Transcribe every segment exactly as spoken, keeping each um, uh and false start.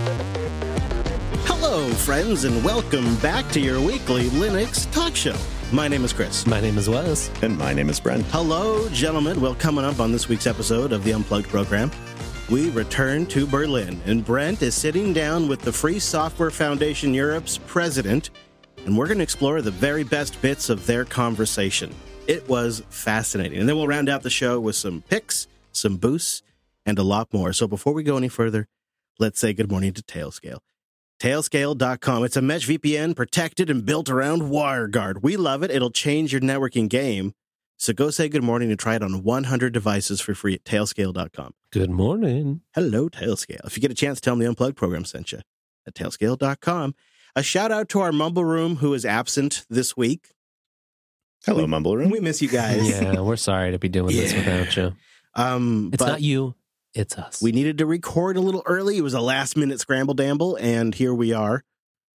Hello, friends, and welcome back to your weekly Linux talk show. My name is Chris. My name is Wes. And my name is Brent. Hello, gentlemen. Well, coming up on this week's episode of the Unplugged program, we return to Berlin, and Brent is sitting down with the Free Software Foundation Europe's president, and we're going to explore the very best bits of their conversation. It was fascinating. And then we'll round out the show with some picks, some boosts, and a lot more. So before we go any further, let's say good morning to Tailscale. Tailscale dot com. It's a mesh V P N protected and built around WireGuard. We love it. It'll change your networking game. So go say good morning and try it on one hundred devices for free at Tailscale dot com. Good morning. Hello, Tailscale. If you get a chance, tell them the Unplugged program sent you at Tailscale dot com. A shout out to our Mumble Room who is absent this week. Hello, we, Mumble Room. We miss you guys. Yeah, we're sorry to be doing yeah. this without you. Um, it's but not you. It's us. We needed to record a little early. It was a last minute scramble damble, and here we are.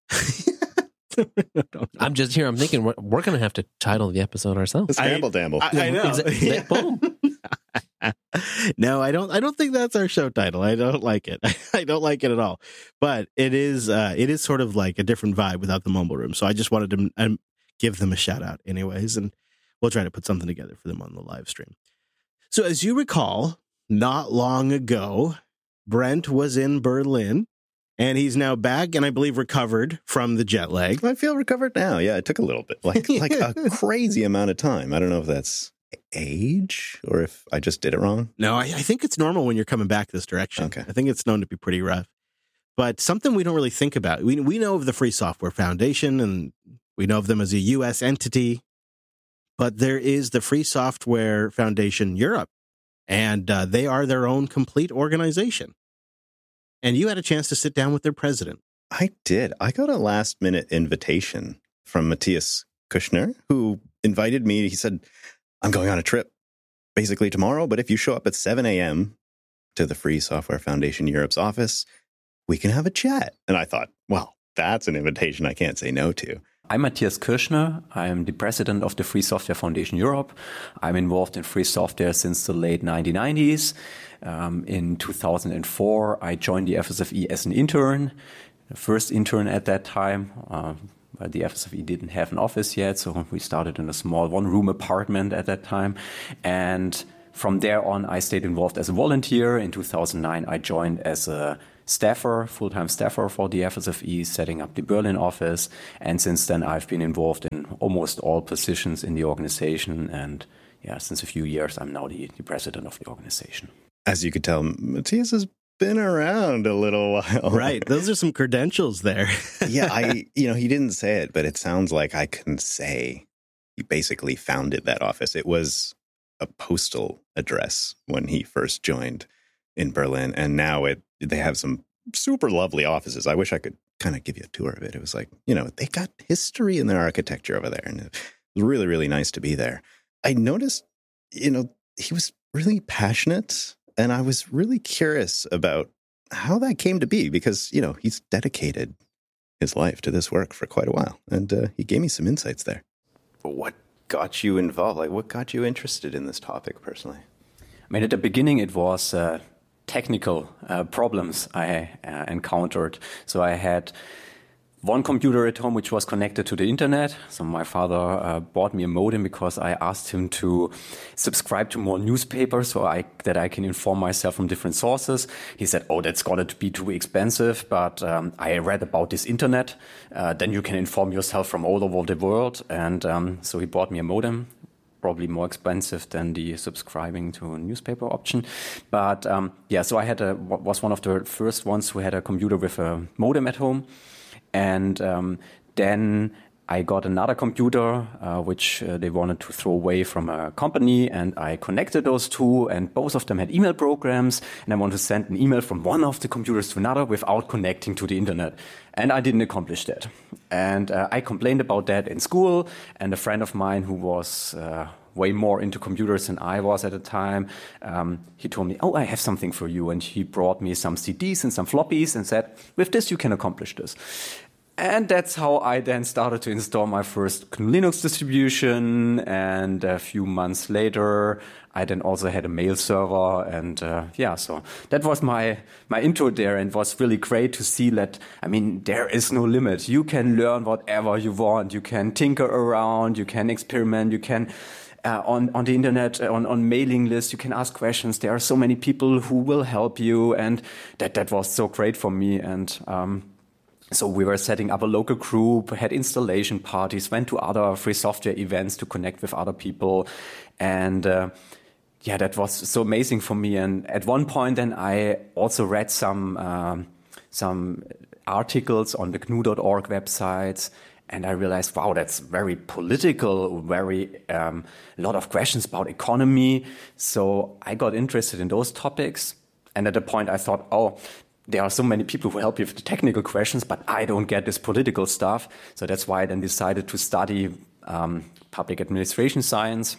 I'm just here. I'm thinking we're, we're going to have to title the episode ourselves. The Scramble Damble. I, I know. Exactly. Yeah. Boom. No, I don't. I don't think that's our show title. I don't like it. I don't like it at all. But it is. Uh, it is sort of like a different vibe without the Mumble Room. So I just wanted to um, give them a shout out, anyways, and we'll try to put something together for them on the live stream. So as you recall, not long ago, Brent was in Berlin, and he's now back, and I believe recovered from the jet lag. I feel recovered now. Yeah, it took a little bit, like like a crazy amount of time. I don't know if that's age or if I just did it wrong. No, I, I think it's normal when you're coming back this direction. Okay. I think it's known to be pretty rough. But something we don't really think about. We we know of the Free Software Foundation, and we know of them as a U S entity, but there is the Free Software Foundation Europe. And uh, they are their own complete organization. And you had a chance to sit down with their president. I did. I got a last minute invitation from Matthias Kushner, who invited me. He said, I'm going on a trip basically tomorrow, but if you show up at seven a.m. to the Free Software Foundation Europe's office, we can have a chat. And I thought, well, that's an invitation I can't say no to. I'm Matthias Kirschner. I'm the president of the Free Software Foundation Europe. I'm involved in free software since the late nineteen nineties. Um, in two thousand four, I joined the F S F E as an intern, the first intern at that time. Uh, but the F S F E didn't have an office yet, so we started in a small one-room apartment at that time. And from there on, I stayed involved as a volunteer. In two thousand nine, I joined as a staffer, full-time staffer for the F S F E, setting up the Berlin office. And since then, I've been involved in almost all positions in the organization. And yeah, since a few years, I'm now the, the president of the organization. As you could tell, Matthias has been around a little while. Right. Those are some credentials there. Yeah, I, you know, he didn't say it, but it sounds like I can say he basically founded that office. It was a postal address when he first joined in Berlin, and now it they have some super lovely offices. I wish I could kind of give you a tour of it. It was like, you know, they got history in their architecture over there, and it was really, really nice to be there. I noticed, you know, he was really passionate, and I was really curious about how that came to be because, you know, he's dedicated his life to this work for quite a while, and uh, he gave me some insights there. What got you involved? Like, what got you interested in this topic personally? I mean, at the beginning, it was uh, technical uh, problems I uh, encountered. So I had one computer at home which was connected to the internet. So my father uh, bought me a modem because I asked him to subscribe to more newspapers so I, that I can inform myself from different sources. He said, oh, that's got to be too expensive, but um, I read about this internet. Uh, then you can inform yourself from all over the world. And um, so he bought me a modem. Probably more expensive than the subscribing to a newspaper option. But um, yeah, so I had a, was one of the first ones who had a computer with a modem at home. And um, then I got another computer, uh, which uh, they wanted to throw away from a company. And I connected those two, and both of them had email programs. And I wanted to send an email from one of the computers to another without connecting to the internet. And I didn't accomplish that. And uh, I complained about that in school. And a friend of mine who was uh, way more into computers than I was at the time, um, he told me, oh, I have something for you. And he brought me some C Ds and some floppies and said, with this, you can accomplish this. And that's how I then started to install my first G N U Linux distribution. And a few months later, I then also had a mail server. And uh, yeah, so that was my, my intro there, and it was really great to see that, I mean, there is no limit. You can learn whatever you want. You can tinker around, you can experiment, you can uh, on, on the internet, on, on mailing lists, you can ask questions. There are so many people who will help you. And that, that was so great for me. And um, so we were setting up a local group, had installation parties, went to other free software events to connect with other people. And uh, yeah, that was so amazing for me. And at one point then I also read some um, some articles on the G N U dot org websites. And I realized, wow, that's very political, very um, a lot of questions about economy. So I got interested in those topics. And at the point I thought, oh, there are so many people who help you with the technical questions, but I don't get this political stuff. So that's why I then decided to study um, public administration science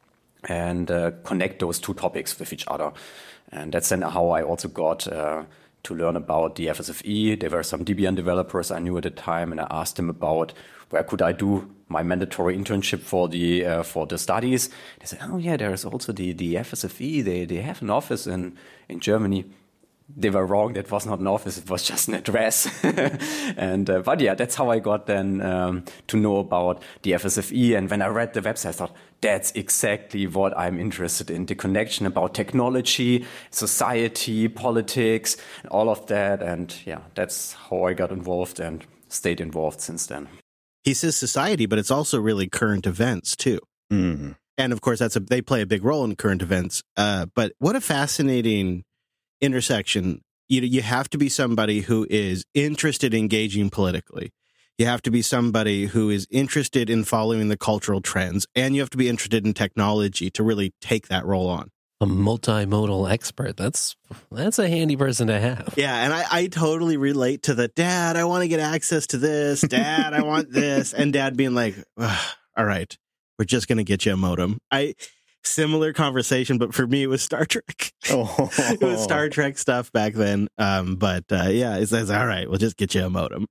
and uh, connect those two topics with each other. And that's then how I also got uh, to learn about the F S F E. There were some Debian developers I knew at the time, and I asked them about where could I do my mandatory internship for the uh, for the studies. They said, oh yeah, there is also the, the F S F E. They they have an office in, in Germany. They were wrong. That was not an office. It was just an address. and uh, but yeah, that's how I got then um, to know about the F S F E. And when I read the website, I thought that's exactly what I'm interested in: the connection about technology, society, politics, and all of that. And yeah, that's how I got involved and stayed involved since then. He says society, but it's also really current events too. Mm-hmm. And of course, that's a they play a big role in current events. Uh, but what a fascinating intersection. You you have to be somebody who is interested in engaging politically. You have to be somebody who is interested in following the cultural trends, and you have to be interested in technology to really take that role on. A multimodal expert. That's that's a handy person to have. Yeah, and I, I totally relate to the, Dad, I want to get access to this. Dad, I want this. And Dad being like, all right, we're just going to get you a modem. I Similar conversation, but for me, it was Star Trek. Oh. It was Star Trek stuff back then. Um, but uh, yeah, it says, all right, we'll just get you a modem.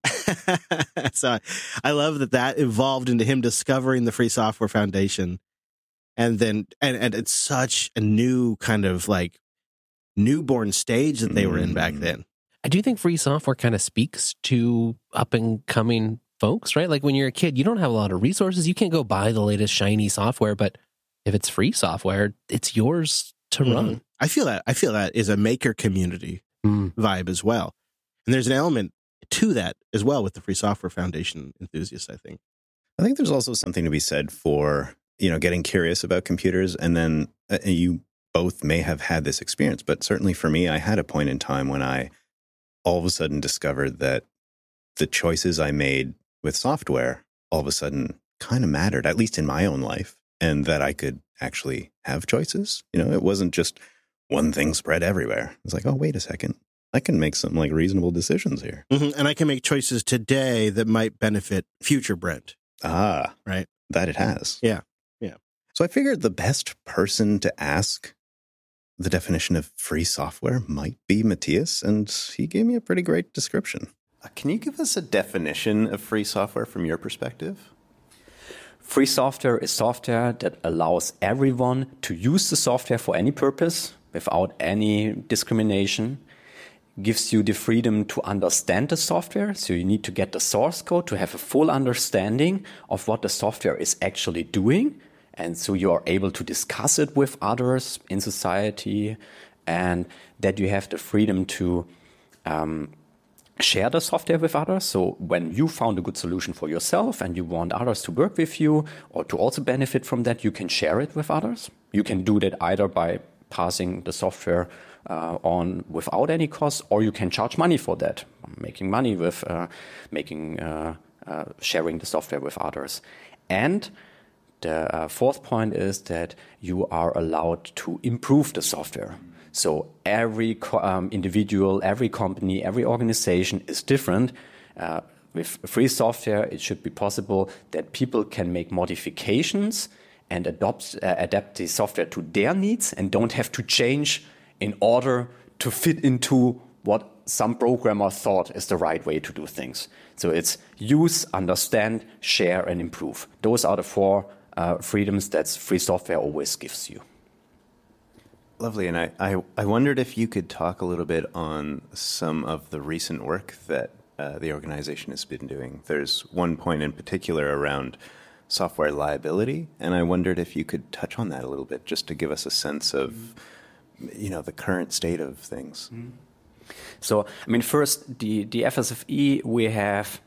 So I love that that evolved into him discovering the Free Software Foundation. And then, and, and it's such a new kind of like newborn stage that they were in back then. I do think free software kind of speaks to up and coming folks, right? Like when you're a kid, you don't have a lot of resources. You can't go buy the latest shiny software, but if it's free software, it's yours to mm. run. I feel that. I feel that is a maker community mm. vibe as well. And there's an element to that as well with the Free Software Foundation enthusiasts, I think. I think there's also something to be said for, you know, getting curious about computers. And then uh, you both may have had this experience, but certainly for me, I had a point in time when I all of a sudden discovered that the choices I made with software all of a sudden kind of mattered, at least in my own life. And that I could actually have choices. You know, it wasn't just one thing spread everywhere. It's like, oh, wait a second. I can make some like reasonable decisions here. Mm-hmm. And I can make choices today that might benefit future Brent. Ah, right. That it has. Yeah. Yeah. So I figured the best person to ask the definition of free software might be Matthias. And he gave me a pretty great description. Uh, can you give us a definition of free software from your perspective? Free software is software that allows everyone to use the software for any purpose without any discrimination, gives you the freedom to understand the software. So you need to get the source code to have a full understanding of what the software is actually doing. And so you are able to discuss it with others in society, and that you have the freedom to um, share the software with others. So when you found a good solution for yourself and you want others to work with you or to also benefit from that, you can share it with others. You can do that either by passing the software uh, on without any cost, or you can charge money for that, making money with uh, making uh, uh, sharing the software with others. And the uh, fourth point is that you are allowed to improve the software. So every um, individual, every company, every organization is different. Uh, with free software, it should be possible that people can make modifications and adopt, uh, adapt the software to their needs and don't have to change in order to fit into what some programmer thought is the right way to do things. So it's use, understand, share, and improve. Those are the four uh, freedoms that free software always gives you. Lovely. And I, I, I wondered if you could talk a little bit on some of the recent work that uh, the organization has been doing. There's one point in particular around software liability, and I wondered if you could touch on that a little bit, just to give us a sense of, you know, the current state of things. Mm-hmm. So, I mean, first, the, the F S F E, we have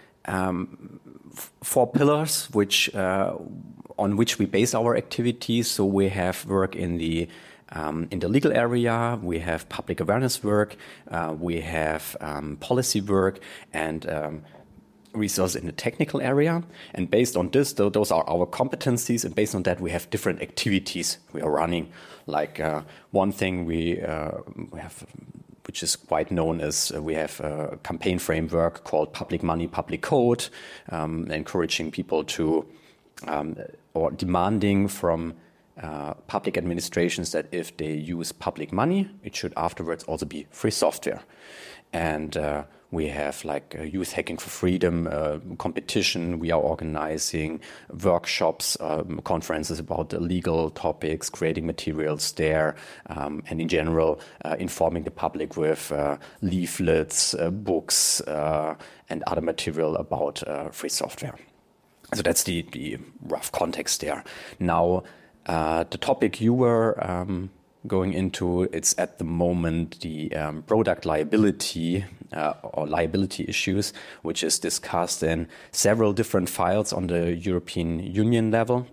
um, f- four pillars which uh, on which we base our activities. So we have work in the Um, in the legal area, we have public awareness work, uh, we have um, policy work, and um, resources in the technical area. And based on this, though, those are our competencies, and based on that, we have different activities we are running. Like uh, one thing we, uh, we have, which is quite known as uh, we have a campaign framework called Public Money, Public Code, um, encouraging people to, um, or demanding from Uh, public administrations that if they use public money, it should afterwards also be free software. And uh, we have like a Youth Hacking for Freedom uh, competition. We are organizing workshops, um, conferences about the legal topics, creating materials there, um, and in general, uh, informing the public with uh, leaflets, uh, books, uh, and other material about uh, free software. So that's the, the rough context there. Now, Uh, the topic you were um, going into, it's at the moment the um, product liability uh, or liability issues, which is discussed in several different files on the European Union level.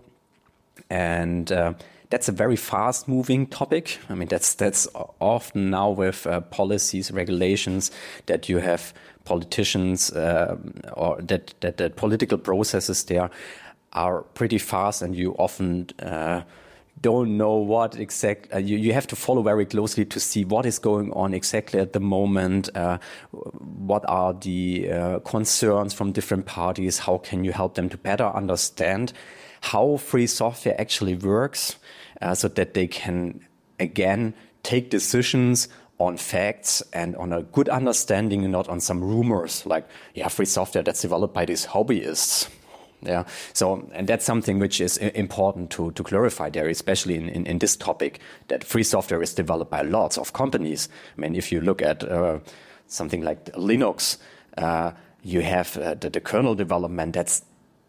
And uh, that's a very fast-moving topic. I mean, that's that's often now with uh, policies, regulations, that you have politicians uh, or that, that that political processes there are pretty fast, and you often uh, don't know what exact. Uh, you, you have to follow very closely to see what is going on exactly at the moment. Uh, what are the uh, concerns from different parties? How can you help them to better understand how free software actually works, uh, so that they can again take decisions on facts and on a good understanding, and not on some rumors like, yeah, free software that's developed by these hobbyists. Yeah, so, and that's something which is important to, to clarify there, especially in, in, in this topic, that free software is developed by lots of companies. I mean, if you look at uh, something like Linux, uh, you have uh, the, the kernel development, that's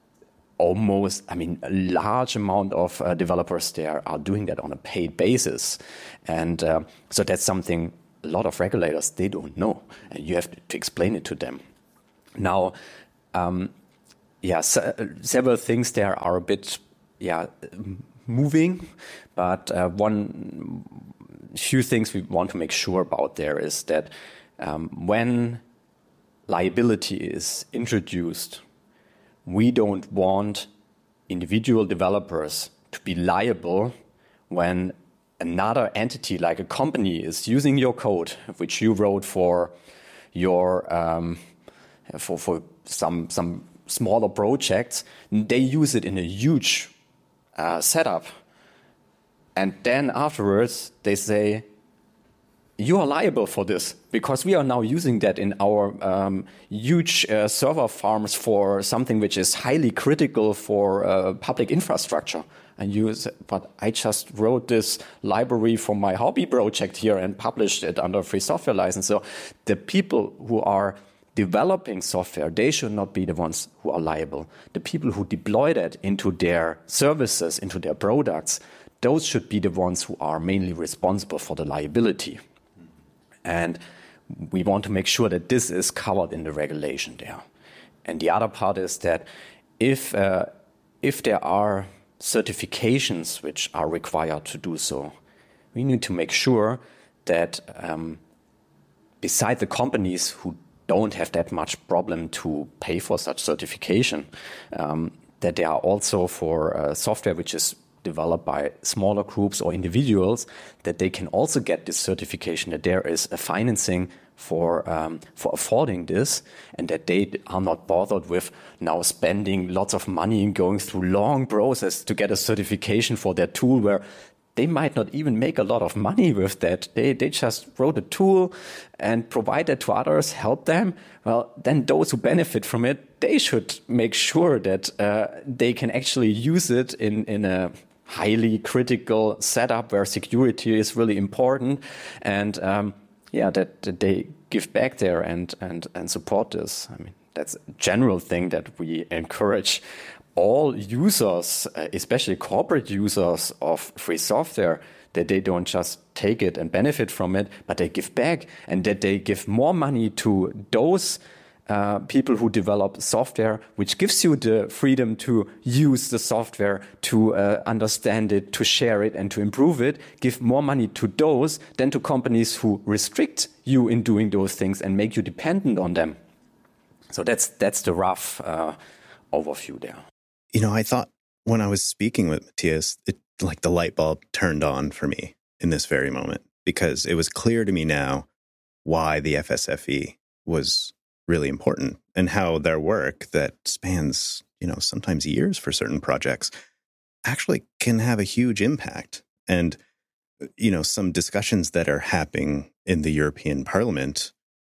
almost, I mean, a large amount of uh, developers there are doing that on a paid basis. And uh, so that's something a lot of regulators, they don't know. And you have to, to explain it to them. Now, um, Yeah, so, uh, several things there are a bit, yeah, moving, but uh, one few things we want to make sure about there is that um, when liability is introduced, we don't want individual developers to be liable when another entity, like a company, is using your code, which you wrote for your um, for for some some. smaller projects. They use it in a huge uh, setup. And then afterwards, they say, you are liable for this because we are now using that in our um, huge uh, server farms for something which is highly critical for uh, public infrastructure. And you say, but I just wrote this library for my hobby project here and published it under a free software license. So the people who are developing software, they should not be the ones who are liable. The people who deploy that into their services, into their products, those should be the ones who are mainly responsible for the liability. And we want to make sure that this is covered in the regulation there. And the other part is that if uh, if there are certifications which are required to do so, we need to make sure that um, beside the companies who don't have that much problem to pay for such certification, um, that there are also for uh, software which is developed by smaller groups or individuals, that they can also get this certification, that there is a financing for um, for affording this, and that they are not bothered with now spending lots of money and going through long process to get a certification for their tool where they might not even make a lot of money with that. They they just wrote a tool and provide that to others, help them. Well, then those who benefit from it, they should make sure that uh, they can actually use it in, in a highly critical setup where security is really important. And um, yeah, that, that they give back there and, and, and support this. I mean, that's a general thing that we encourage all users, especially corporate users of free software, that they don't just take it and benefit from it, but they give back, and that they give more money to those uh, people who develop software, which gives you the freedom to use the software, to uh, understand it, to share it, and to improve it. Give more money to those than to companies who restrict you in doing those things and make you dependent on them. So that's that's the rough uh, overview there. You know, I thought when I was speaking with Matthias, it, like the light bulb turned on for me in this very moment, because it was clear to me now why the F S F E was really important and how their work that spans, you know, sometimes years for certain projects actually can have a huge impact. And, you know, some discussions that are happening in the European Parliament,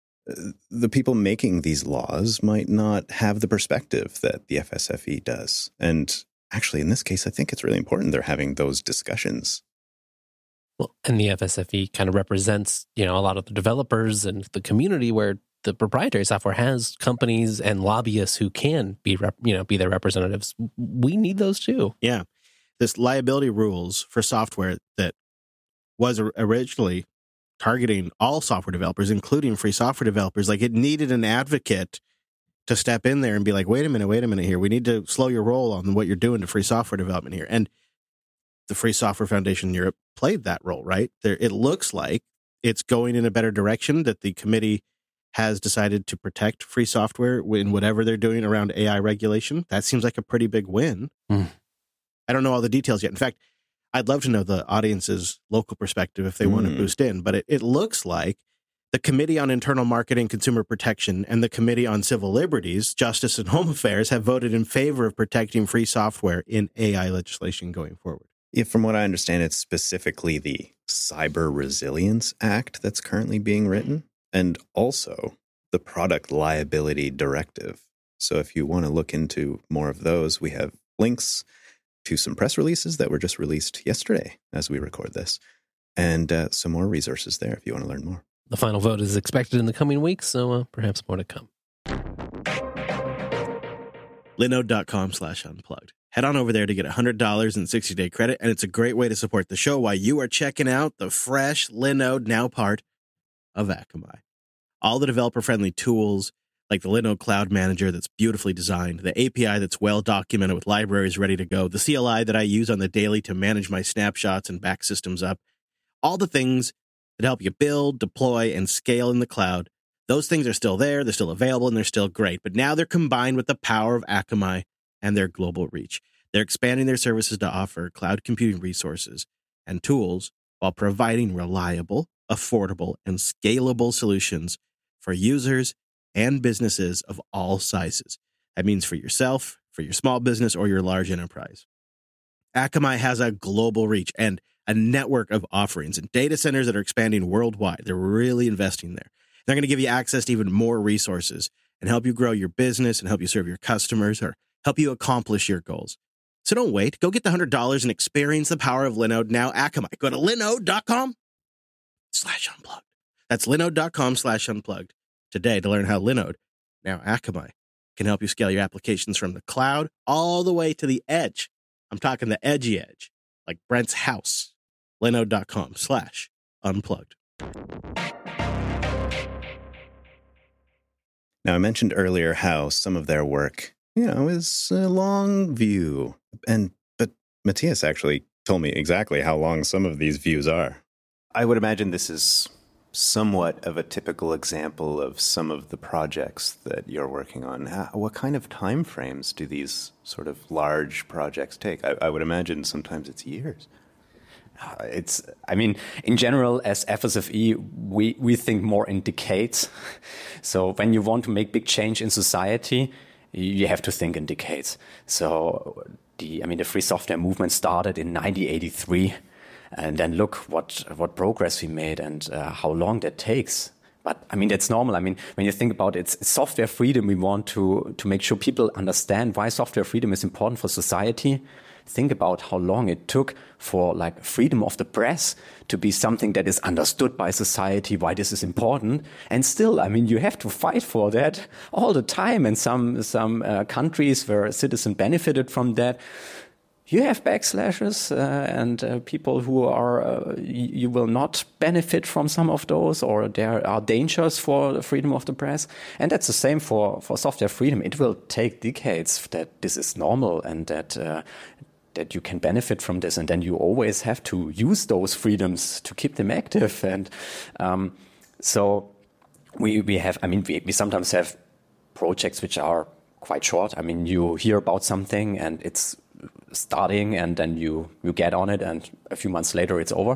the people making these laws might not have the perspective that the F S F E does. And actually, in this case, I think it's really important they're having those discussions. Well, and the F S F E kind of represents, you know, a lot of the developers and the community where the proprietary software has companies and lobbyists who can be, rep, you know, be their representatives. We need those too. Yeah. This liability rules for software that was originally targeting all software developers, including free software developers, like it needed an advocate to step in there and be like, wait a minute, wait a minute here. We need to slow your roll on what you're doing to free software development here. And the Free Software Foundation in Europe played that role, right? There, it looks like it's going in a better direction, that the committee has decided to protect free software in whatever they're doing around A I regulation. That seems like a pretty big win. Mm. I don't know all the details yet. In fact, I'd love to know the audience's local perspective if they mm. want to boost in. But it, it looks like the Committee on Internal Market and Consumer Protection and the Committee on Civil Liberties, Justice and Home Affairs have voted in favor of protecting free software in A I legislation going forward. Yeah, from what I understand, it's specifically the Cyber Resilience Act that's currently being written, and also the Product Liability Directive. So if you want to look into more of those, we have links to some press releases that were just released yesterday as we record this, and uh, some more resources there if you want to learn more. The final vote is expected in the coming weeks, so uh, perhaps more to come. Linode.com slash unplugged. Head on over there to get one hundred dollars in sixty-day credit, and it's a great way to support the show while you are checking out the fresh Linode, now part of Akamai. All the developer-friendly tools, like the Linode Cloud Manager that's beautifully designed, the A P I that's well-documented with libraries ready to go, the C L I that I use on the daily to manage my snapshots and back systems up, all the things that help you build, deploy, and scale in the cloud. Those things are still there, they're still available, and they're still great. But now they're combined with the power of Akamai and their global reach. They're expanding their services to offer cloud computing resources and tools while providing reliable, affordable, and scalable solutions for users and businesses of all sizes. That means for yourself, for your small business, or your large enterprise. Akamai has a global reach and a network of offerings and data centers that are expanding worldwide. They're really investing there. They're going to give you access to even more resources and help you grow your business and help you serve your customers or help you accomplish your goals. So don't wait. Go get the one hundred dollars and experience the power of Linode, now Akamai. Go to linode.com slash unplugged. That's linode.com slash unplugged today to learn how Linode, now Akamai, can help you scale your applications from the cloud all the way to the edge. I'm talking the edgy edge, like Brent's house. Linode.com slash unplugged. Now, I mentioned earlier how some of their work, you know, is a long view. And but Matthias actually told me exactly how long some of these views are. I would imagine this is somewhat of a typical example of some of the projects that you're working on. How, what kind of time frames do these sort of large projects take? I, I would imagine sometimes it's years. Uh, it's, I mean, in general, as F S F E, we, we think more in decades. So when you want to make big change in society, you have to think in decades. So the, I mean, the free software movement started in nineteen eighty-three. and then look what what progress we made and uh, how long that takes. But I mean, that's normal. I mean, when you think about it, it's, it's software freedom. We want to to make sure people understand why software freedom is important for society. Think about how long it took for like freedom of the press to be something that is understood by society, why this is important. And still, I mean, you have to fight for that all the time. And some, some uh, countries where a citizen benefited from that, you have backslashes uh, and uh, people who are, uh, you will not benefit from some of those, or there are dangers for the freedom of the press. And that's the same for, for software freedom. It will take decades that this is normal and that uh, that you can benefit from this. And then you always have to use those freedoms to keep them active. And um, so we, we have, I mean, we, we sometimes have projects which are quite short. I mean, you hear about something and it's starting and then you, you get on it and a few months later it's over.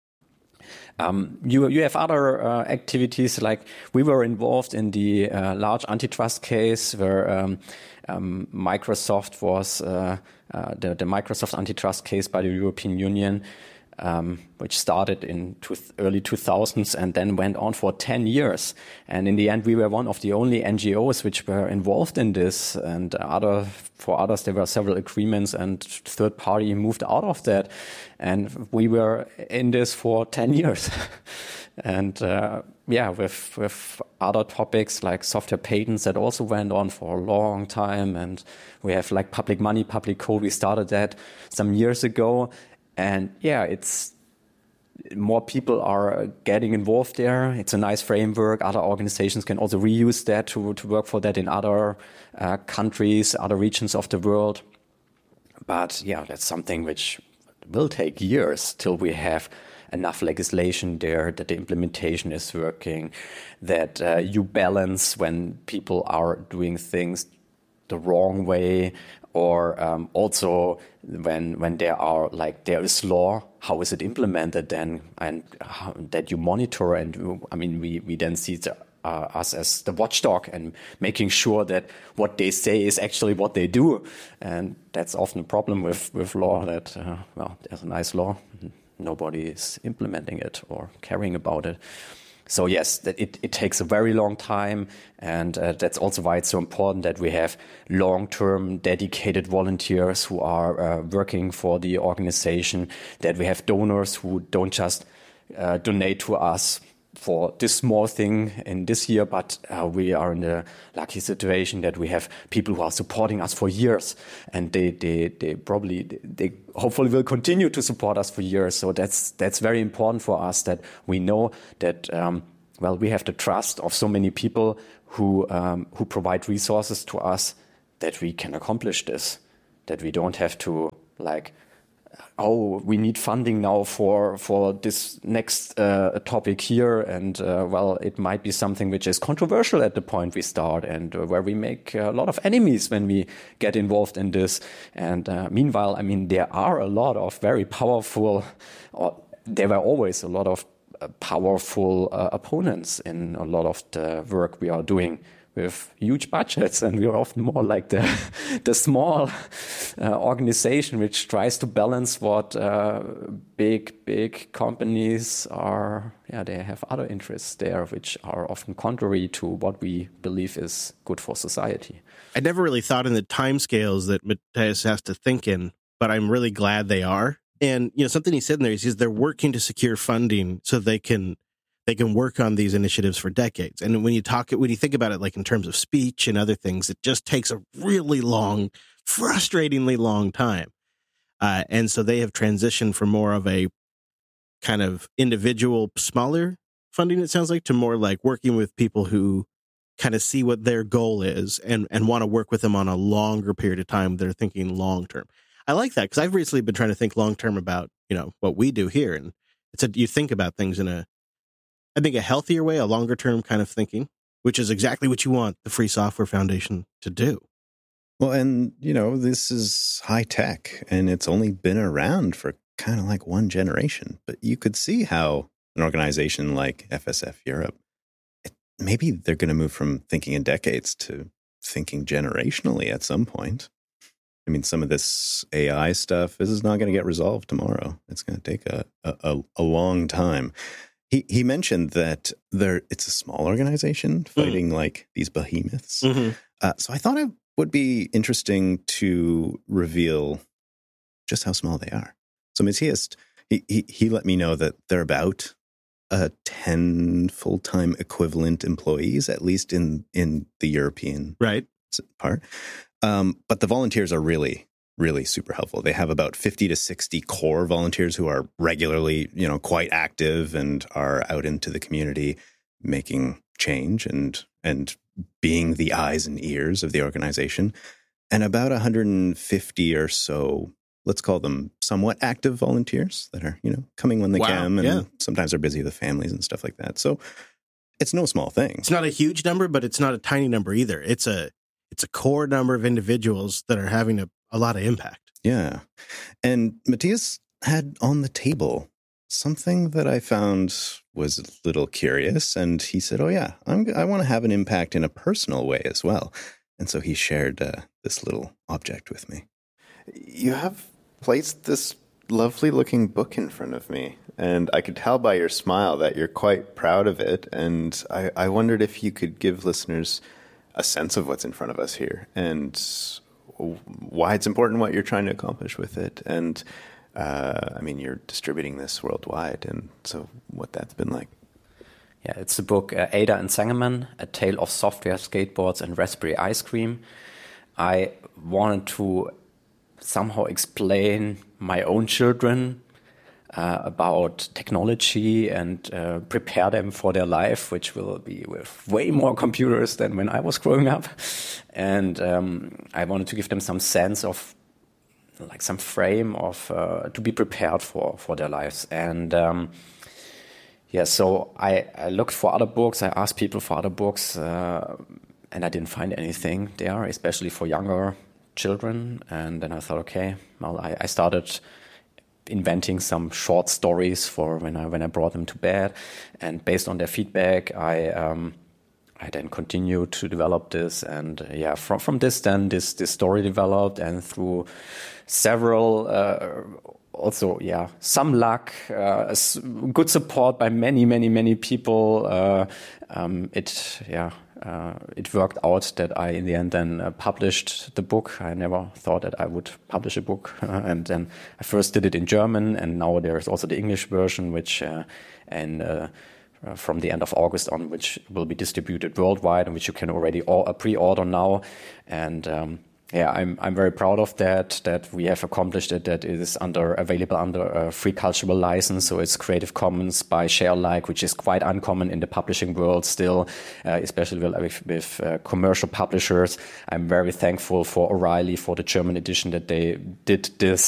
Um, you, you have other uh, activities, like we were involved in the uh, large antitrust case where um, um, Microsoft was, uh, uh, the, the Microsoft antitrust case by the European Union, um, which started in two, early two thousands and then went on for ten years. And in the end, we were one of the only N G Os which were involved in this. And other, for others, there were several agreements and third party moved out of that. And we were in this for ten years. And uh, yeah, with, with other topics like software patents that also went on for a long time. And we have like public money, public code. We started that some years ago. And yeah, it's more people are getting involved there. It's a nice framework. Other organizations can also reuse that to, to work for that in other uh, countries, other regions of the world. But yeah, that's something which will take years till we have enough legislation there, that the implementation is working, that uh, you balance when people are doing things the wrong way, or um, also when when there are like there is law, how is it implemented then, and how, that you monitor. And I mean, we we then see the, uh, us as the watchdog and making sure that what they say is actually what they do. And that's often a problem with with law, that uh, well, there's a nice law, nobody is implementing it or caring about it. So yes, that it, it takes a very long time, and uh, that's also why it's so important that we have long-term dedicated volunteers who are uh, working for the organization, that we have donors who don't just uh, donate to us for this small thing in this year, but uh, we are in the lucky situation that we have people who are supporting us for years, and they they they probably they hopefully will continue to support us for years. So that's that's very important for us, that we know that um, well, we have the trust of so many people who um, who provide resources to us, that we can accomplish this, that we don't have to like, oh, we need funding now for for this next uh, topic here, and uh, well, it might be something which is controversial at the point we start, and uh, where we make a lot of enemies when we get involved in this. And uh, meanwhile, I mean, there are a lot of very powerful, or there were always a lot of uh, powerful uh, opponents in a lot of the work we are doing, with huge budgets, and we are often more like the the small uh, organization which tries to balance what uh, big big companies are. Yeah, they have other interests there which are often contrary to what we believe is good for society. I never really thought in the timescales that Matthias has to think in, but I'm really glad they are. And you know, something he said in there, he says they're working to secure funding so they can. They can work on these initiatives for decades. And when you talk, when you think about it, like in terms of speech and other things, it just takes a really long, frustratingly long time. Uh, and so they have transitioned from more of a kind of individual, smaller funding, it sounds like, to more like working with people who kind of see what their goal is and, and want to work with them on a longer period of time. They're thinking long term. I like that, because I've recently been trying to think long term about, you know, what we do here. And it's a, you think about things in a, I think, a healthier way, a longer term kind of thinking, which is exactly what you want the Free Software Foundation to do. Well, and, you know, this is high tech, and it's only been around for kind of like one generation. But you could see how an organization like F S F Europe, it, maybe they're going to move from thinking in decades to thinking generationally at some point. I mean, some of this A I stuff, this is not going to get resolved tomorrow. It's going to take a, a, a long time. He he mentioned that there it's a small organization fighting mm. like these behemoths. Mm-hmm. Uh, so I thought it would be interesting to reveal just how small they are. So Matthias, he, he, he let me know that they're about uh, ten full-time equivalent employees, at least in, in the European right. part. Um, but the volunteers are really, really super helpful. They have about fifty to sixty core volunteers who are regularly, you know, quite active and are out into the community making change and and being the eyes and ears of the organization. And about one hundred fifty or so, let's call them somewhat active volunteers that are, you know, coming when they wow, can. And yeah. sometimes are busy with families and stuff like that. So it's no small thing. It's not a huge number, but it's not a tiny number either. It's a it's a core number of individuals that are having a, a lot of impact. Yeah. And Matthias had on the table something that I found was a little curious. And he said, oh, yeah, I'm, I want to have an impact in a personal way as well. And so he shared uh, this little object with me. You have placed this lovely looking book in front of me, and I could tell by your smile that you're quite proud of it. And I, I wondered if you could give listeners a sense of what's in front of us here and why it's important, what you're trying to accomplish with it. And uh, I mean, you're distributing this worldwide, and so what that's been like. Yeah, it's the book uh, Ada and Sangerman, A Tale of Software, Skateboards, and Raspberry Ice Cream. I wanted to somehow explain my own children uh, about technology and uh, prepare them for their life, which will be with way more computers than when I was growing up. And um, I wanted to give them some sense of, like some frame of, uh, to be prepared for, for their lives. And um, yeah, so I, I looked for other books. I asked people for other books, uh, and I didn't find anything there, especially for younger children. And then I thought, okay, well, I, I started inventing some short stories for when I when I brought them to bed, and based on their feedback, I um, I then continued to develop this, and uh, yeah, from from this then this this story developed, and through several uh, also yeah some luck, uh, good support by many many many people, uh, um, it yeah. Uh, it worked out that I, in the end, then uh, published the book. I never thought that I would publish a book. Uh, and then I first did it in German, and now there's also the English version, which uh, and uh, uh, from the end of August on, which will be distributed worldwide, and which you can already all, uh, pre-order now. And um, yeah, I'm I'm very proud of that, that we have accomplished it, that it is under available under a free cultural license. So it's Creative Commons by share alike, which is quite uncommon in the publishing world still, uh, especially with, with uh, commercial publishers. I'm very thankful for O'Reilly, for the German edition, that they did this